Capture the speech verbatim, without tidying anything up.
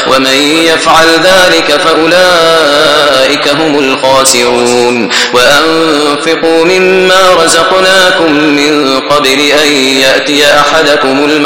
ومن يفعل ذلك فأولئك هم الخاسرون وأنفقوا مما رزقناكم من قبل أن يأتي أحدكم الموت